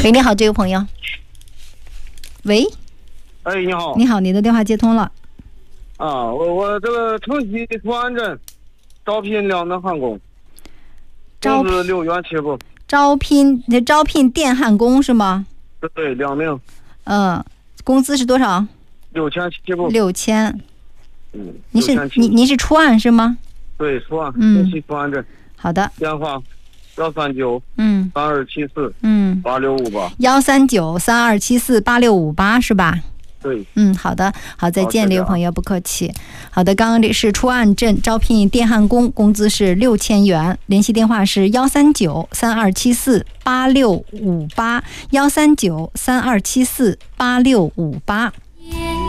喂，你好，这位朋友。喂。 哎，你好。 你好，你的电话接通了。 啊，我这个城西图安镇招聘2名焊工，工资6元起步。 招聘电焊工是吗？ 对，2名。 工资是多少 ？6000起步。 6000。 你是出案是吗？ 对，出案。城西图安镇。 好的。 电话13932748658。 1393274 8658是吧？ 对。 好的，好，再见，这位朋友，不客气。好的，刚刚这是出案镇招聘电焊工，工资是6000元，联系电话是1393274 8658 1393274 8658。